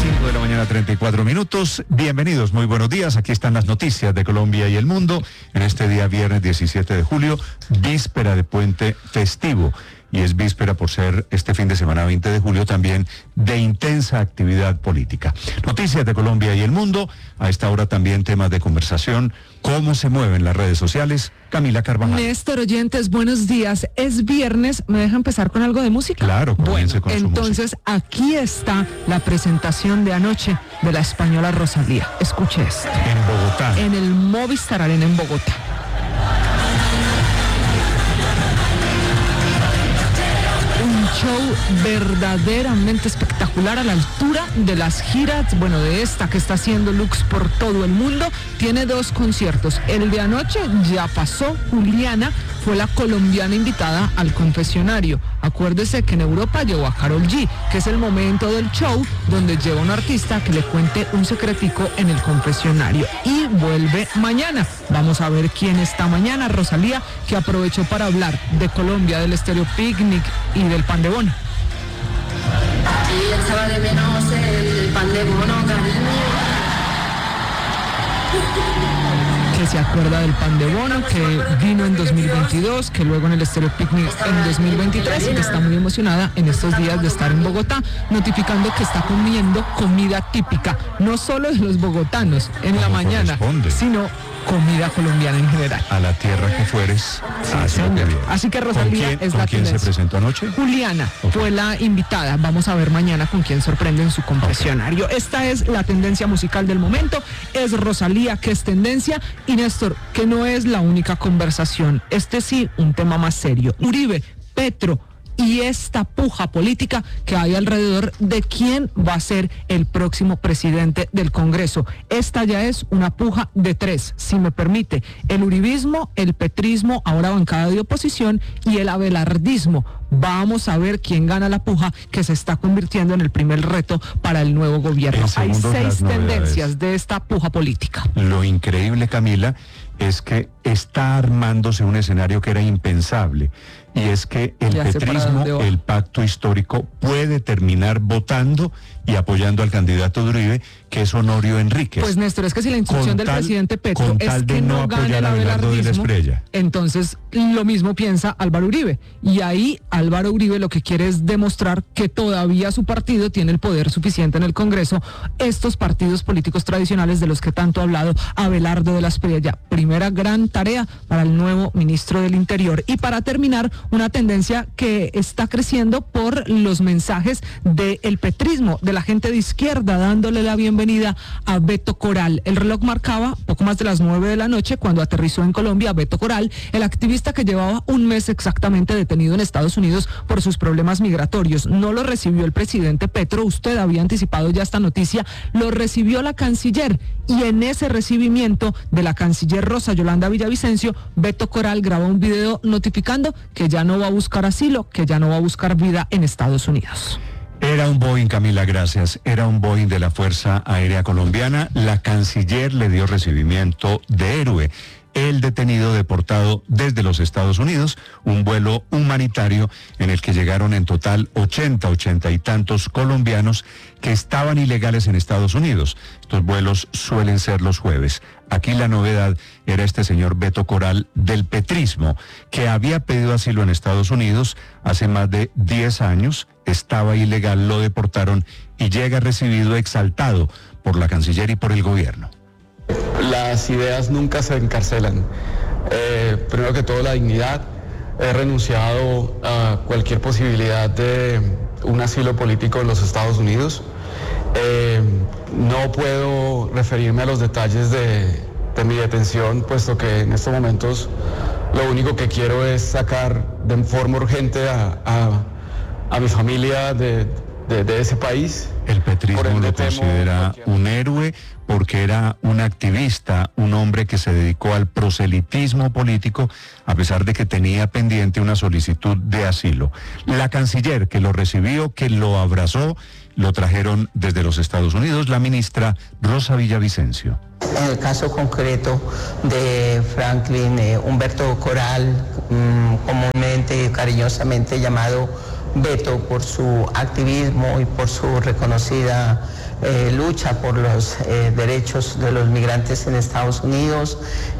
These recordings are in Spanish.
5 de la mañana, 34 minutos. Bienvenidos, muy buenos días. Aquí están las noticias de Colombia y el mundo en este día viernes 17 de julio, víspera de puente festivo. Y es víspera por ser este fin de semana 20 de julio también de intensa actividad política. Noticias de Colombia y el mundo. A esta hora también temas de conversación. ¿Cómo se mueven las redes sociales? Camila Carvajal. Néstor, oyentes, buenos días. Es viernes. ¿Me deja empezar con algo de música? Claro, comience con su música. Entonces, aquí está la presentación de anoche de la española Rosalía. Escuche esto. En Bogotá. En el Movistar Arena en Bogotá. Show verdaderamente espectacular a la altura de las giras, bueno, de esta que está haciendo Lux por todo el mundo. Tiene 2 conciertos. El de anoche ya pasó. Juliana fue la colombiana invitada al confesionario. Acuérdese que en Europa llevó a Karol G, que es el momento del show donde lleva a un artista que le cuente un secretico en el confesionario. Y vuelve mañana. Vamos a ver quién está mañana. Rosalía, que aprovechó para hablar de Colombia, del Estéreo Picnic y del pan de bono. Y echaba de menos el pan de bono, cariño. Que se acuerda del pan de bono, que vino en 2022, que luego en el Estéreo Picnic en 2023 y que está muy emocionada en estos días de estar en Bogotá, notificando que está comiendo comida típica, no solo de los bogotanos en la mañana, sino comida colombiana en general. A la tierra que fueres. Sí, señor. Así que Rosalía es la tendencia. ¿Con quién se presentó anoche? Juliana fue la invitada. Vamos a ver mañana con quién sorprende en su confesionario. Esta es la tendencia musical del momento. Es Rosalía, que es tendencia. Y Néstor, que no es la única conversación. Este sí, un tema más serio. Uribe, Petro y esta puja política que hay alrededor de quién va a ser el próximo presidente del Congreso. Esta ya es una puja de 3, si me permite. El uribismo, el petrismo, ahora bancada de oposición, y el abelardismo. Vamos a ver quién gana la puja, que se está convirtiendo en el primer reto para el nuevo gobierno. Hay 6 tendencias de esta puja política. Lo increíble, Camila, es que está armándose un escenario que era impensable, y es que el petrismo, el pacto histórico, puede terminar votando y apoyando al candidato de Uribe, que es Honorio Enríquez. Pues Néstor, es que si la instrucción del presidente Petro es que no gane el abelardismo, entonces lo mismo piensa Álvaro Uribe, y ahí Álvaro Uribe lo que quiere es demostrar que todavía su partido tiene el poder suficiente en el Congreso. Estos partidos políticos tradicionales de los que tanto ha hablado Abelardo de la Espriella. Primera gran tarea para el nuevo ministro del Interior. Y para terminar, una tendencia que está creciendo por los mensajes del petrismo, de la gente de izquierda, dándole la bienvenida a Beto Coral. El reloj marcaba poco más de las 9 de la noche cuando aterrizó en Colombia Beto Coral, el activista que llevaba un mes exactamente detenido en Estados Unidos por sus problemas migratorios. No lo recibió el presidente Petro, usted había anticipado ya esta noticia, lo recibió la canciller, y en ese recibimiento de la canciller Rosa Yolanda Villavicencio, Beto Coral grabó un video notificando que ya no va a buscar asilo, que ya no va a buscar vida en Estados Unidos. Era un Boeing, Camila, gracias. Era un Boeing de la Fuerza Aérea Colombiana. La canciller le dio recibimiento de héroe. El detenido deportado desde los Estados Unidos, un vuelo humanitario en el que llegaron en total 80 y tantos colombianos que estaban ilegales en Estados Unidos. Estos vuelos suelen ser los jueves. Aquí la novedad era este señor Beto Coral del petrismo, que había pedido asilo en Estados Unidos hace más de 10 años, estaba ilegal, lo deportaron y llega recibido exaltado por la canciller y por el gobierno. Las ideas nunca se encarcelan. Primero que todo, la dignidad. He renunciado a cualquier posibilidad de un asilo político en los Estados Unidos. No puedo referirme a los detalles de mi detención, puesto que en estos momentos lo único que quiero es sacar de forma urgente a mi familia de ese país. El petrismo lo considera un héroe porque era un activista, un hombre que se dedicó al proselitismo político, a pesar de que tenía pendiente una solicitud de asilo. La canciller que lo recibió, que lo abrazó, lo trajeron desde los Estados Unidos, la ministra Rosa Villavicencio. En el caso concreto de Franklin Humberto Coral, comúnmente y cariñosamente llamado Beto por su activismo y por su reconocida lucha por los derechos de los migrantes en Estados Unidos,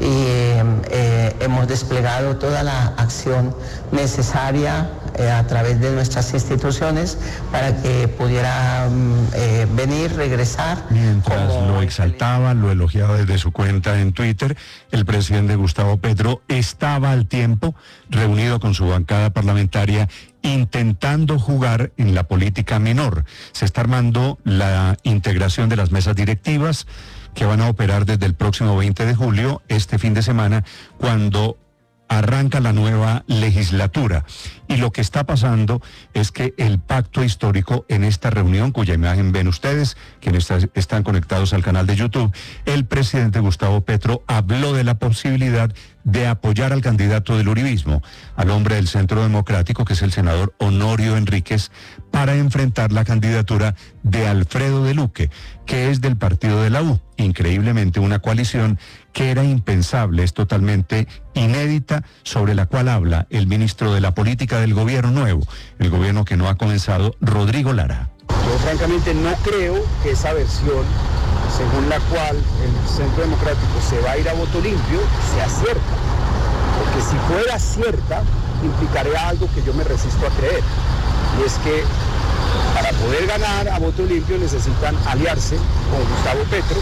y hemos desplegado toda la acción necesaria a través de nuestras instituciones para que pudiera venir, regresar. Mientras lo exaltaba, lo elogiaba desde su cuenta en Twitter, el presidente Gustavo Petro estaba al tiempo reunido con su bancada parlamentaria intentando jugar en la política menor. Se está armando la integración de las mesas directivas que van a operar desde el próximo 20 de julio, este fin de semana, cuando arranca la nueva legislatura. Y lo que está pasando es que el pacto histórico en esta reunión, cuya imagen ven ustedes, quienes están conectados al canal de YouTube, el presidente Gustavo Petro habló de la posibilidad de apoyar al candidato del uribismo, al hombre del Centro Democrático, que es el senador Honorio Enríquez, para enfrentar la candidatura de Alfredo de Luque, que es del partido de la U. Increíblemente, una coalición que era impensable, es totalmente inédita, sobre la cual habla el ministro de la Política del gobierno nuevo, el gobierno que no ha comenzado, Rodrigo Lara. Yo francamente no creo que esa versión, según la cual el Centro Democrático se va a ir a voto limpio, sea cierta. Porque si fuera cierta, implicaría algo que yo me resisto a creer. Y es que para poder ganar a voto limpio necesitan aliarse con Gustavo Petro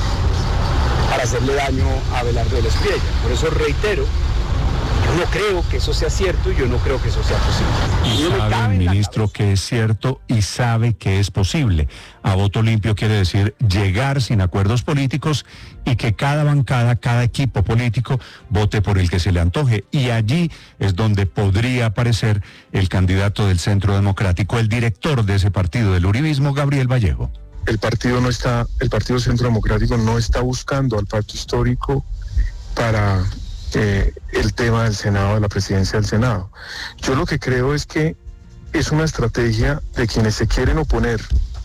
para hacerle daño a Abelardo de la Espriella. Por eso reitero, yo no creo que eso sea cierto y yo no creo que eso sea posible. Y sabe el ministro que es cierto y sabe que es posible. A voto limpio quiere decir llegar sin acuerdos políticos y que cada bancada, cada equipo político vote por el que se le antoje. Y allí es donde podría aparecer el candidato del Centro Democrático, el director de ese partido del uribismo, Gabriel Vallejo. El partido Centro Democrático no está buscando al pacto histórico para el tema del Senado, de la presidencia del Senado. Yo lo que creo es que es una estrategia de quienes se quieren oponer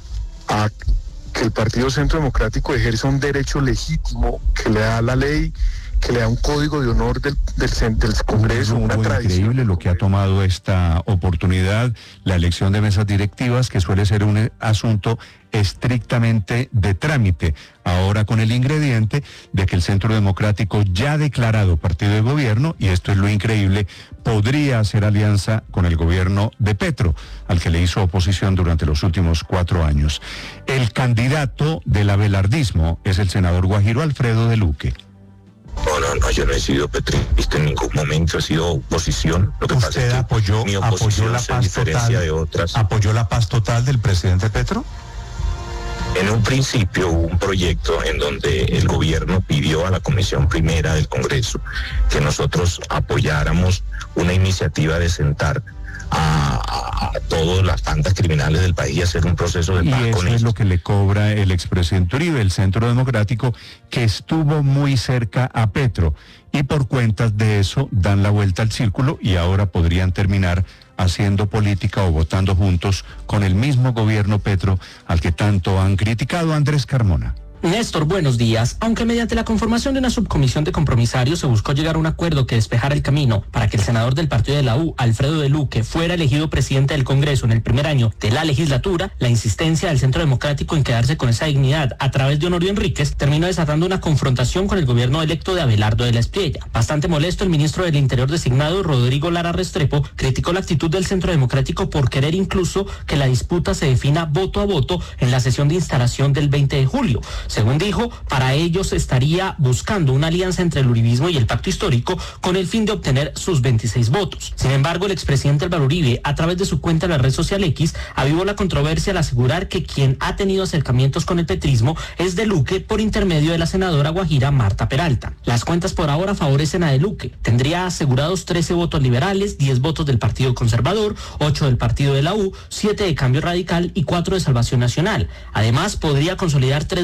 a que el Partido Centro Democrático ejerza un derecho legítimo que le da la ley, que le da un código de honor del Congreso, una tradición. Increíble lo que ha tomado esta oportunidad, la elección de mesas directivas, que suele ser un asunto estrictamente de trámite, ahora con el ingrediente de que el Centro Democrático, ya declarado partido de gobierno, y esto es lo increíble, podría hacer alianza con el gobierno de Petro, al que le hizo oposición durante los últimos 4 años. El candidato del abelardismo es el senador guajiro Alfredo de Luque. No, yo no he sido petrista en ningún momento, he sido oposición. Lo que pasa es que apoyó la paz total de otras. ¿Apoyó la paz total del presidente Petro? En un principio hubo un proyecto en donde el gobierno pidió a la Comisión Primera del Congreso que nosotros apoyáramos una iniciativa de sentar a todas las bandas criminales del país y hacer un proceso de paz con ellos. Y eso es lo que le cobra el expresidente Uribe, el Centro Democrático, que estuvo muy cerca a Petro, y por cuentas de eso dan la vuelta al círculo y ahora podrían terminar haciendo política o votando juntos con el mismo gobierno Petro al que tanto han criticado. Andrés Carmona. Néstor, buenos días. Aunque mediante la conformación de una subcomisión de compromisarios se buscó llegar a un acuerdo que despejara el camino para que el senador del partido de la U, Alfredo de Luque, fuera elegido presidente del Congreso en el primer año de la legislatura, la insistencia del Centro Democrático en quedarse con esa dignidad a través de Honorio Enríquez terminó desatando una confrontación con el gobierno electo de Abelardo de la Espriella. Bastante molesto, el ministro del Interior designado, Rodrigo Lara Restrepo, criticó la actitud del Centro Democrático por querer incluso que la disputa se defina voto a voto en la sesión de instalación del 20 de julio. Según dijo, para ellos estaría buscando una alianza entre el uribismo y el pacto histórico con el fin de obtener sus 26 votos. Sin embargo, el expresidente Álvaro Uribe, a través de su cuenta en la red social X, avivó la controversia al asegurar que quien ha tenido acercamientos con el petrismo es de Luque por intermedio de la senadora guajira Marta Peralta. Las cuentas por ahora favorecen a de Luque. Tendría asegurados 13 votos liberales, 10 votos del Partido Conservador, 8 del Partido de la U, 7 de Cambio Radical y 4 de Salvación Nacional. Además, podría consolidar 3 votos de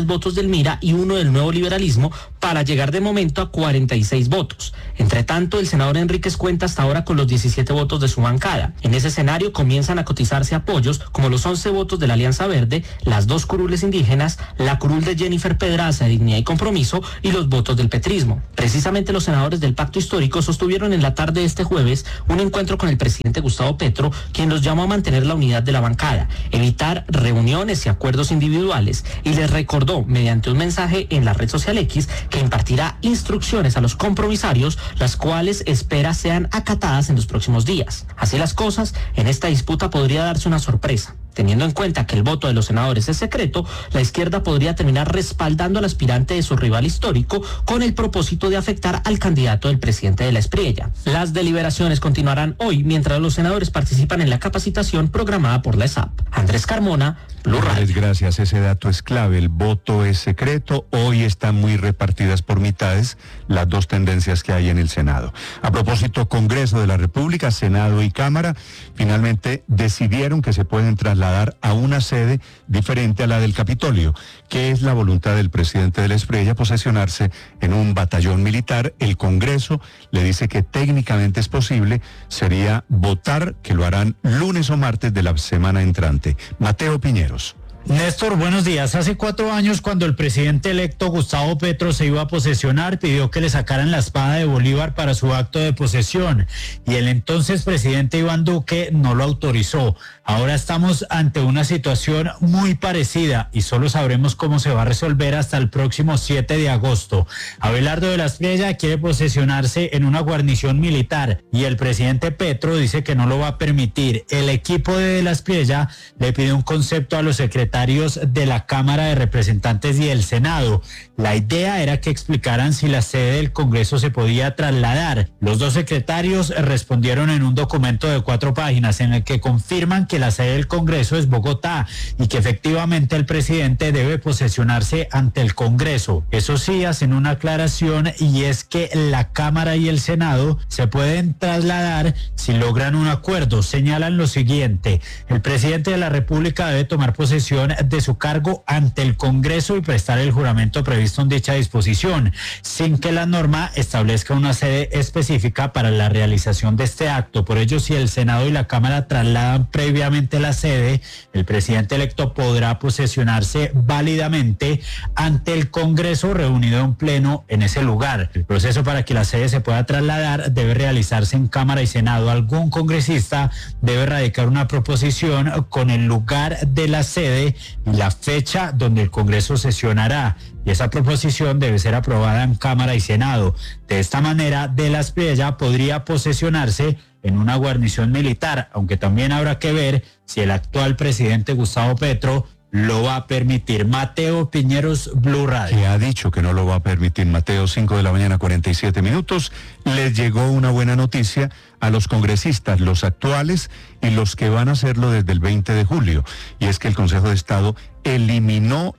del MIRA y uno del Nuevo Liberalismo para llegar de momento a 46 votos. Entre tanto, el senador Enríquez cuenta hasta ahora con los 17 votos de su bancada. En ese escenario comienzan a cotizarse apoyos como los 11 votos de la Alianza Verde, las 2 curules indígenas, la curul de Jennifer Pedraza de Dignidad y Compromiso y los votos del petrismo. Precisamente los senadores del Pacto Histórico sostuvieron en la tarde de este jueves un encuentro con el presidente Gustavo Petro, quien los llamó a mantener la unidad de la bancada, evitar reuniones y acuerdos individuales, y les recordó mediante un mensaje en la red social X que impartirá instrucciones a los compromisarios, las cuales espera sean acatadas en los próximos días. Así las cosas, en esta disputa podría darse una sorpresa. Teniendo en cuenta que el voto de los senadores es secreto, la izquierda podría terminar respaldando al aspirante de su rival histórico con el propósito de afectar al candidato del presidente de la Espriella. Las deliberaciones continuarán hoy mientras los senadores participan en la capacitación programada por la ESAP. Andrés Carmona, Blue Radio. Gracias, ese dato es clave. El voto es secreto. Hoy están muy repartidas por mitades las dos tendencias que hay en el Senado. A propósito, Congreso de la República, Senado y Cámara finalmente decidieron que se pueden trasladar a una sede diferente a la del Capitolio, que es la voluntad del presidente de la Espriella, posesionarse en un batallón militar. El Congreso le dice que técnicamente es posible, sería votar, que lo harán lunes o martes de la semana entrante. Mateo Piñeros. Néstor, buenos días. Hace 4 años, cuando el presidente electo Gustavo Petro se iba a posesionar, pidió que le sacaran la espada de Bolívar para su acto de posesión, y el entonces presidente Iván Duque no lo autorizó. Ahora estamos ante una situación muy parecida y solo sabremos cómo se va a resolver hasta el próximo 7 de agosto. Abelardo de la Espriella quiere posesionarse en una guarnición militar y el presidente Petro dice que no lo va a permitir. El equipo de la Espriella le pide un concepto a los secretarios de la Cámara de Representantes y el Senado. La idea era que explicaran si la sede del Congreso se podía trasladar. Los 2 secretarios respondieron en un documento de 4 páginas en el que confirman que la sede del Congreso es Bogotá y que efectivamente el presidente debe posesionarse ante el Congreso. Eso sí, hacen una aclaración, y es que la Cámara y el Senado se pueden trasladar si logran un acuerdo. Señalan lo siguiente: el presidente de la República debe tomar posesión de su cargo ante el Congreso y prestar el juramento previsto en dicha disposición, sin que la norma establezca una sede específica para la realización de este acto. Por ello, si el Senado y la Cámara trasladan previamente la sede, el presidente electo podrá posesionarse válidamente ante el Congreso reunido en pleno en ese lugar. El proceso para que la sede se pueda trasladar debe realizarse en Cámara y Senado. Algún congresista debe radicar una proposición con el lugar de la sede y la fecha donde el Congreso sesionará, y esa proposición debe ser aprobada en Cámara y Senado. De esta manera, de la Espriella podría posesionarse en una guarnición militar, aunque también habrá que ver si el actual presidente Gustavo Petro lo va a permitir. Mateo Piñeros, Blue Radio. Que ha dicho que no lo va a permitir. Mateo, 5 de la mañana, 47 minutos. Les llegó una buena noticia a los congresistas, los actuales y los que van a hacerlo desde el 20 de julio. Y es que el Consejo de Estado eliminó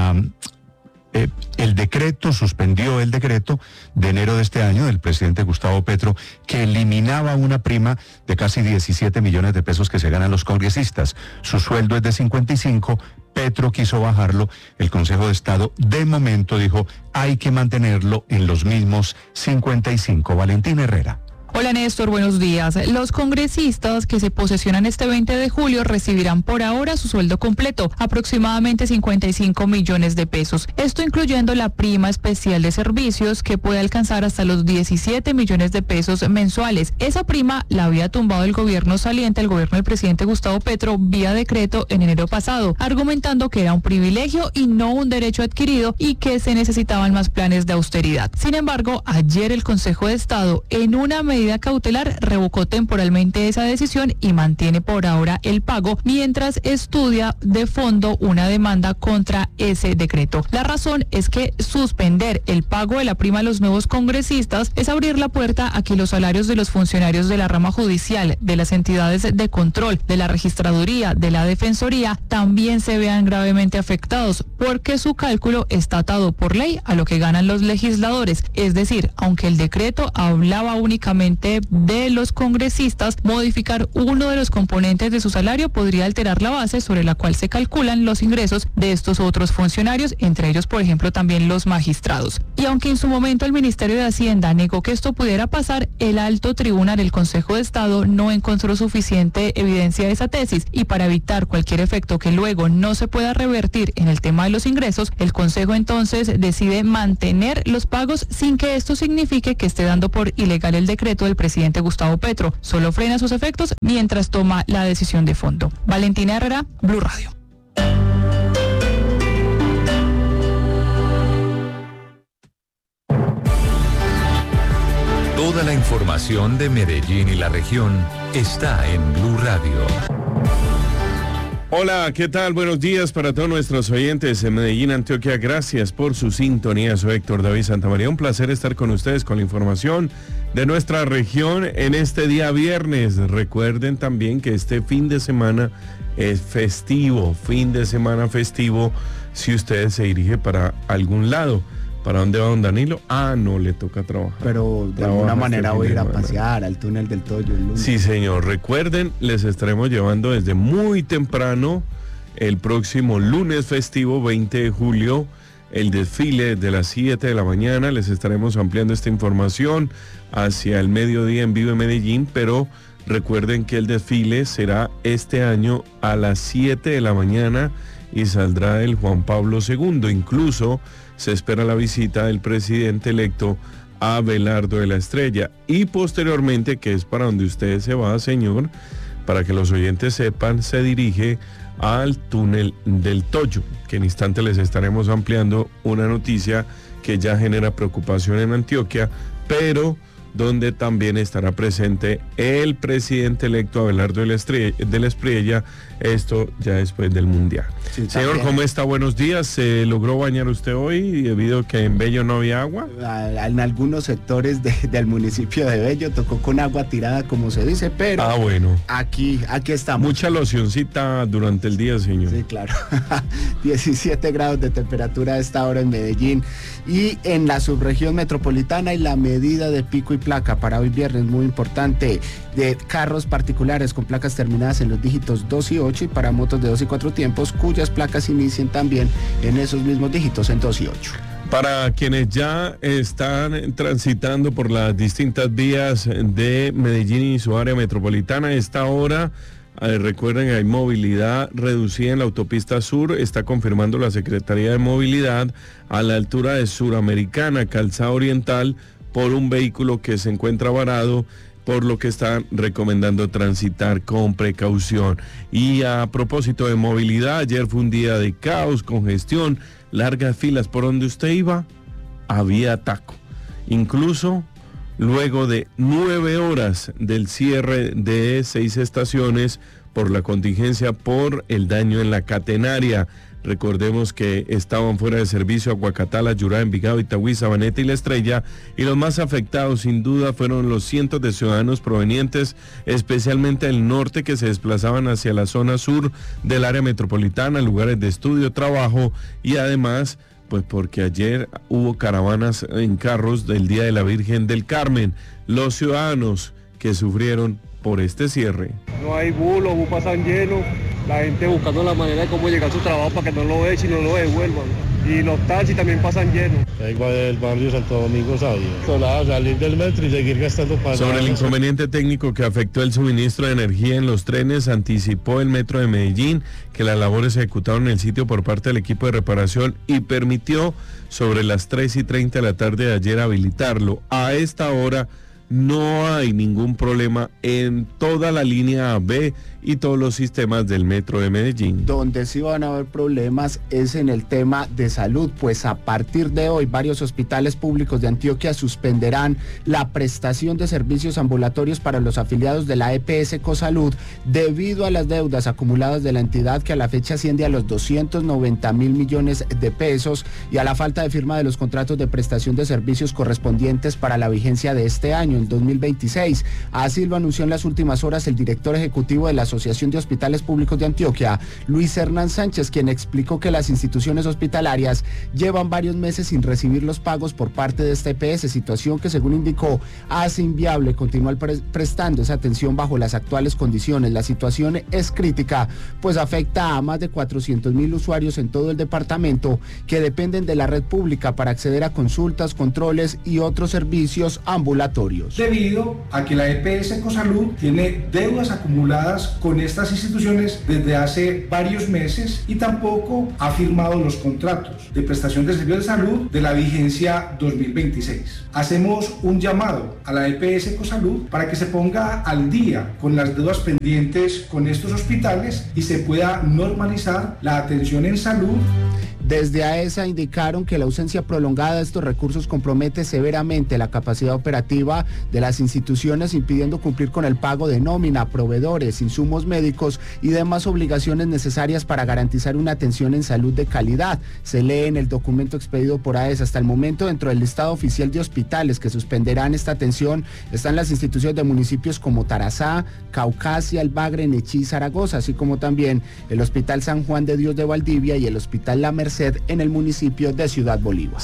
el decreto, suspendió el decreto de enero de este año del presidente Gustavo Petro, que eliminaba una prima de casi 17 millones de pesos que se ganan los congresistas. Su sueldo es de 55. Petro quiso bajarlo. El Consejo de Estado de momento dijo hay que mantenerlo en los mismos 55. Valentín Herrera. Hola Néstor, buenos días. Los congresistas que se posesionan este 20 de julio recibirán por ahora su sueldo completo, aproximadamente 55 millones de pesos. Esto incluyendo la prima especial de servicios, que puede alcanzar hasta los 17 millones de pesos mensuales. Esa prima la había tumbado el gobierno saliente, el gobierno del presidente Gustavo Petro, vía decreto en enero pasado, argumentando que era un privilegio y no un derecho adquirido y que se necesitaban más planes de austeridad. Sin embargo, ayer el Consejo de Estado, en una medida cautelar, revocó temporalmente esa decisión y mantiene por ahora el pago mientras estudia de fondo una demanda contra ese decreto. La razón es que suspender el pago de la prima a los nuevos congresistas es abrir la puerta a que los salarios de los funcionarios de la rama judicial, de las entidades de control, de la registraduría, de la defensoría, también se vean gravemente afectados, porque su cálculo está atado por ley a lo que ganan los legisladores. Es decir, aunque el decreto hablaba únicamente fuente de los congresistas, modificar uno de los componentes de su salario podría alterar la base sobre la cual se calculan los ingresos de estos otros funcionarios, entre ellos, por ejemplo, también los magistrados. Y aunque en su momento el Ministerio de Hacienda negó que esto pudiera pasar, el alto tribunal del Consejo de Estado no encontró suficiente evidencia de esa tesis, y para evitar cualquier efecto que luego no se pueda revertir en el tema de los ingresos, el Consejo entonces decide mantener los pagos sin que esto signifique que esté dando por ilegal el decreto del presidente Gustavo Petro. Solo frena sus efectos mientras toma la decisión de fondo. Valentina Herrera, Blue Radio. Toda la información de Medellín y la región está en Blue Radio. Hola, ¿qué tal? Buenos días para todos nuestros oyentes en Medellín, Antioquia. Gracias por su sintonía. Soy Héctor David Santamaría. Un placer estar con ustedes con la información de nuestra región en este día viernes. Recuerden también que este fin de semana es festivo, si usted se dirige para algún lado. ¿Para dónde va don Danilo? No, le toca trabajar. Pero de alguna manera voy a ir a pasear al túnel del Toyo el lunes. Sí, señor. Recuerden, les estaremos llevando desde muy temprano el próximo lunes festivo 20 de julio, el desfile de las 7 de la mañana. Les estaremos ampliando esta información hacia el mediodía en vivo en Medellín, pero recuerden que el desfile será este año a las 7 de la mañana y saldrá el Juan Pablo II. Incluso se espera la visita del presidente electo Abelardo de la Estrella. Y posteriormente, que es para donde usted se va, señor, para que los oyentes sepan, se dirige al túnel del Toyo, que en instante les estaremos ampliando una noticia que ya genera preocupación en Antioquia, pero donde también estará presente el presidente electo Abelardo de la Estrella, esto ya después del Mundial. Sí, señor, también. ¿Cómo está? Buenos días. ¿Se logró bañar usted hoy debido a que en Bello no había agua? En algunos sectores del municipio de Bello tocó con agua tirada, como se dice, pero bueno. Aquí estamos. Mucha locioncita durante el día, señor. Sí, claro. 17 grados de temperatura a esta hora en Medellín y en la subregión metropolitana, y la medida de pico y placa para hoy viernes muy importante de carros particulares con placas terminadas en los dígitos 2 y 8 y para motos de 2 y 4 tiempos cuyas placas inicien también en esos mismos dígitos, en 2 y 8. Para quienes ya están transitando por las distintas vías de Medellín y su área metropolitana, a esta hora recuerden que hay movilidad reducida en la autopista sur, está confirmando la Secretaría de Movilidad a la altura de Suramericana, Calzada Oriental, por un vehículo que se encuentra varado, por lo que están recomendando transitar con precaución. Y a propósito de movilidad, ayer fue un día de caos, congestión, largas filas. Por donde usted iba, había taco. Incluso luego de 9 horas del cierre de 6 estaciones por la contingencia por el daño en la catenaria. Recordemos que estaban fuera de servicio Aguacatala, Yurá, Envigado, Itagüí, Sabaneta y La Estrella, y los más afectados sin duda fueron los cientos de ciudadanos provenientes especialmente del norte que se desplazaban hacia la zona sur del área metropolitana, lugares de estudio, trabajo, y además pues porque ayer hubo caravanas en carros del Día de la Virgen del Carmen. Los ciudadanos que sufrieron por este cierre. No hay bus, los buses pasan llenos, la gente buscando la manera de cómo llegar a su trabajo para que no lo echen y no lo devuelvan. Y los taxis también pasan llenos. Ahí va del barrio Santo Domingo Sabio. Salir del metro y seguir gastando pasajes. Sobre el inconveniente técnico que afectó el suministro de energía en los trenes, anticipó el Metro de Medellín que las labores se ejecutaron en el sitio por parte del equipo de reparación y permitió sobre las 3:30 de la tarde de ayer habilitarlo. A esta hora no hay ningún problema en toda la línea B y todos los sistemas del Metro de Medellín. Donde sí van a haber problemas es en el tema de salud, pues a partir de hoy varios hospitales públicos de Antioquia suspenderán la prestación de servicios ambulatorios para los afiliados de la EPS Cosalud debido a las deudas acumuladas de la entidad, que a la fecha asciende a los 290.000 millones de pesos, y a la falta de firma de los contratos de prestación de servicios correspondientes para la vigencia de este año. en el 2026. Así lo anunció en las últimas horas el director ejecutivo de la Asociación de Hospitales Públicos de Antioquia, Luis Hernán Sánchez, quien explicó que las instituciones hospitalarias llevan varios meses sin recibir los pagos por parte de esta EPS, situación que, según indicó, hace inviable continuar prestando esa atención bajo las actuales condiciones. La situación es crítica, pues afecta a más de 400.000 usuarios en todo el departamento que dependen de la red pública para acceder a consultas, controles y otros servicios ambulatorios. Debido a que la EPS Ecosalud tiene deudas acumuladas con estas instituciones desde hace varios meses y tampoco ha firmado los contratos de prestación de servicios de salud de la vigencia 2026. Hacemos un llamado a la EPS Ecosalud para que se ponga al día con las deudas pendientes con estos hospitales y se pueda normalizar la atención en salud. Desde AESA indicaron que la ausencia prolongada de estos recursos compromete severamente la capacidad operativa de las instituciones, impidiendo cumplir con el pago de nómina, proveedores, insumos médicos y demás obligaciones necesarias para garantizar una atención en salud de calidad. Se lee en el documento expedido por AESA. Hasta el momento, dentro del listado oficial de hospitales que suspenderán esta atención, están las instituciones de municipios como Tarazá, Caucasia, El Bagre, Nechí y Zaragoza, así como también el Hospital San Juan de Dios de Valdivia y el Hospital La Merced en el municipio de Ciudad Bolívar.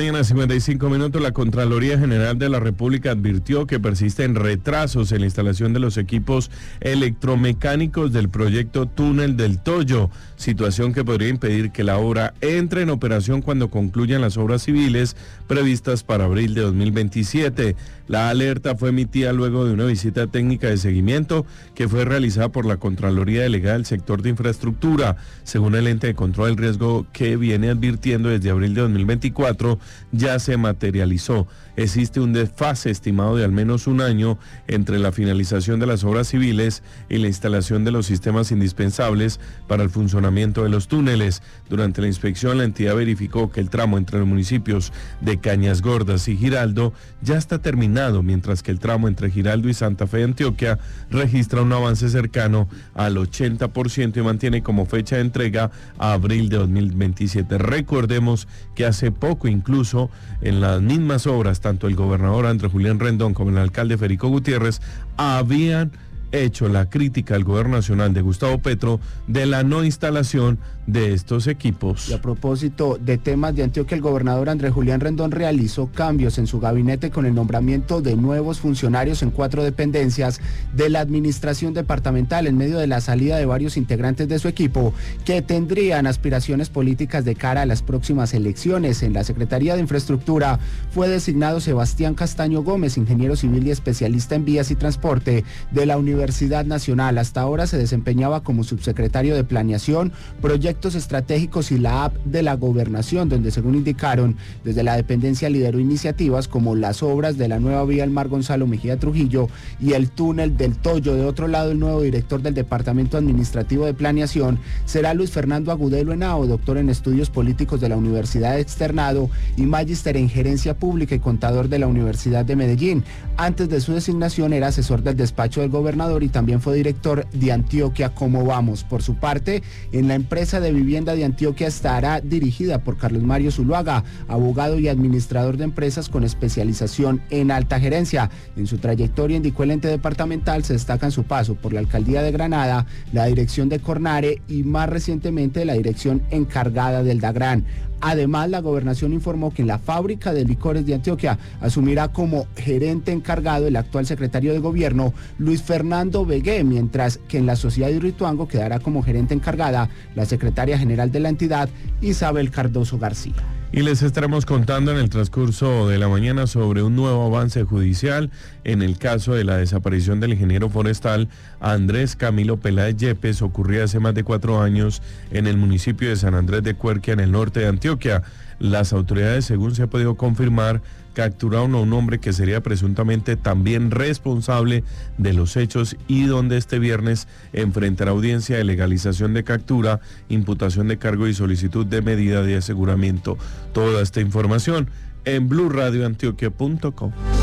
5:55 a.m. La Contraloría General de la República advirtió que persisten retrasos en la instalación de los equipos electromecánicos del proyecto Túnel del Toyo, situación que podría impedir que la obra entre en operación cuando concluyan las obras civiles previstas para abril de 2027. La alerta fue emitida luego de una visita técnica de seguimiento que fue realizada por la Contraloría Delegada del Sector de Infraestructura. Según el ente de control del riesgo que viene advirtiendo desde abril de 2024, ya se materializó. Existe un desfase estimado de al menos un año entre la finalización de las obras civiles y la instalación de los sistemas indispensables para el funcionamiento de los túneles. Durante la inspección, la entidad verificó que el tramo entre los municipios de Cañas Gordas y Giraldo ya está terminado, mientras que el tramo entre Giraldo y Santa Fe de Antioquia registra un avance cercano al 80% y mantiene como fecha de entrega a abril de 2027. Recordemos que hace poco, incluso en las mismas obras, tanto el gobernador Andrés Julián Rendón como el alcalde Federico Gutiérrez habían hecho la crítica al gobierno nacional de Gustavo Petro de la no instalación de estos equipos. Y a propósito de temas de Antioquia, el gobernador Andrés Julián Rendón realizó cambios en su gabinete con el nombramiento de nuevos funcionarios en 4 dependencias de la administración departamental en medio de la salida de varios integrantes de su equipo que tendrían aspiraciones políticas de cara a las próximas elecciones. En la Secretaría de Infraestructura fue designado Sebastián Castaño Gómez, ingeniero civil y especialista en vías y transporte de la Universidad Nacional. Hasta ahora se desempeñaba como subsecretario de Planeación, Proyectos Estratégicos y la AP de la Gobernación, donde, según indicaron, desde la dependencia lideró iniciativas como las obras de la nueva vía El Mar Gonzalo Mejía Trujillo y el túnel del Toyo. De otro lado, el nuevo director del Departamento Administrativo de Planeación será Luis Fernando Agudelo Henao, doctor en Estudios Políticos de la Universidad Externado y magíster en Gerencia Pública y contador de la Universidad de Medellín. Antes de su designación era asesor del despacho del gobernador y también fue director de Antioquia Cómo Vamos. Por su parte, en la empresa de vivienda de Antioquia estará dirigida por Carlos Mario Zuluaga, abogado y administrador de empresas con especialización en alta gerencia. En su trayectoria, indicó el ente departamental, se destaca en su paso por la alcaldía de Granada, la dirección de Cornare y más recientemente la dirección encargada del Dagran. Además, la gobernación informó que en la fábrica de licores de Antioquia asumirá como gerente encargado el actual secretario de gobierno Luis Fernando Vegué, mientras que en la sociedad de Hidroituango quedará como gerente encargada la secretaria general de la entidad Isabel Cardoso García. Y les estaremos contando en el transcurso de la mañana sobre un nuevo avance judicial en el caso de la desaparición del ingeniero forestal Andrés Camilo Peláez Yepes, ocurrida hace más de 4 años en el municipio de San Andrés de Cuerquia, en el norte de Antioquia. Las autoridades, según se ha podido confirmar, capturaron a un hombre que sería presuntamente también responsable de los hechos y donde este viernes enfrentará audiencia de legalización de captura, imputación de cargo y solicitud de medida de aseguramiento. Toda esta información en BluRadioAntioquia.com.